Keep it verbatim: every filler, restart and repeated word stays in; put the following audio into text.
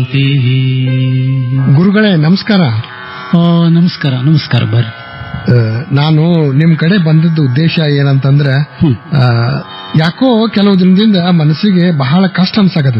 ಗುರುಗಳೇ ನಮಸ್ಕಾರ. ನಮಸ್ಕಾರ ನಮಸ್ಕಾರ ಬರ್ರಿ. ಆ, ನಾನು ನಿಮ್ ಕಡೆ ಬಂದದ್ದು ಉದ್ದೇಶ ಏನಂತಂದ್ರೆ, ಆ, ಯಾಕೋ ಕೆಲವು ದಿನದಿಂದ ಮನಸ್ಸಿಗೆ ಬಹಳ ಕಷ್ಟ ಅನ್ಸಾಕತ್ತೈತಿ.